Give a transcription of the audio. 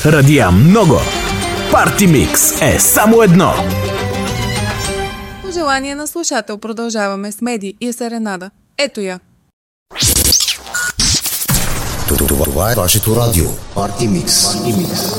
радия много. Парти Микс е само едно. По желание на слушател продължаваме с Меди и Серенада. Ето я. Това е вашето радио. Парти Микс.